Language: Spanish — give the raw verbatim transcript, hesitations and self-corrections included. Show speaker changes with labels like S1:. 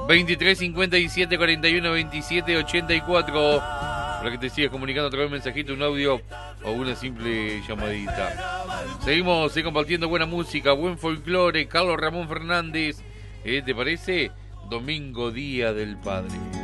S1: veintitrés cincuenta y siete cuarenta y uno veintisiete ochenta y cuatro. Para que te sigas comunicando a través de un mensajito, un audio o una simple llamadita. Seguimos eh, compartiendo buena música, buen folclore. Carlos Ramón Fernández, ¿eh? ¿Te parece? Domingo, Día del Padre.